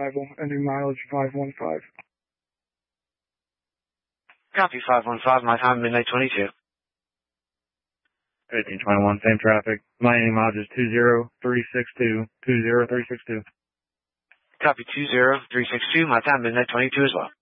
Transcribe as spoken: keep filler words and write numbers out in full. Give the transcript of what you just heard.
arrival, ending mileage five one five. Copy five one five, my time midnight twenty-two. eighteen twenty-one, same traffic. Miami mileage is two zero three six two, two zero three six two. Copy two zero three six two, my time midnight twenty-two as well.